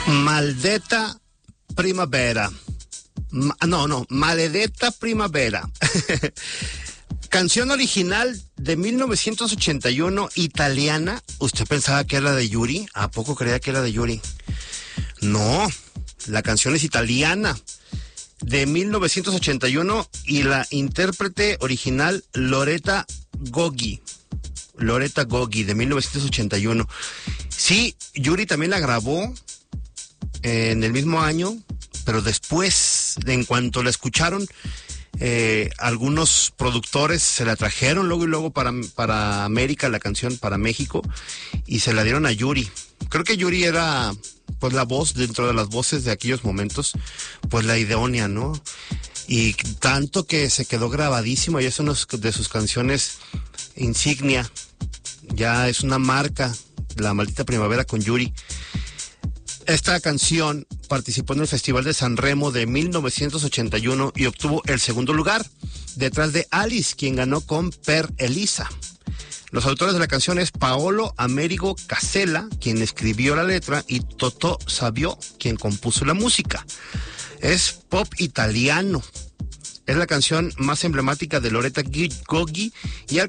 Maldetta primavera. Maledetta primavera. Canción original de 1981, italiana. ¿Usted pensaba que era de Yuri? ¿A poco creía que era de Yuri? No, la canción es italiana, de 1981, y la intérprete original Loretta Goggi. Loretta Goggi, de 1981. Sí, Yuri también la grabó en el mismo año, pero después, en cuanto la escucharon, algunos productores se la trajeron luego para América, la canción, para México, y se la dieron a Yuri. Creo que Yuri era, pues, la voz, dentro de las voces de aquellos momentos, pues la idónea, ¿no? Y tanto que se quedó grabadísimo, y es una de sus canciones insignia. Ya es una marca, La Maldita Primavera con Yuri. Esta canción participó en el Festival de San Remo de 1981 y obtuvo el segundo lugar, detrás de Alice, quien ganó con Per Elisa. Los autores de la canción es Paolo Amerigo Casella, quien escribió la letra, y Totò Savio, quien compuso la música. Es pop italiano. Es la canción más emblemática de Loretta Goggi, y